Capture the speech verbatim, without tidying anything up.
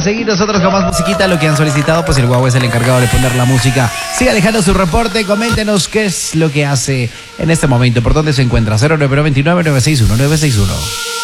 seguir nosotros con más musiquita, lo que han solicitado, pues el Guau es el encargado de poner la música. Siga dejando su reporte, coméntenos qué es lo que hace en este momento, por dónde se encuentra. Cero nueve nueve nueve nueve seis uno nueve seis uno.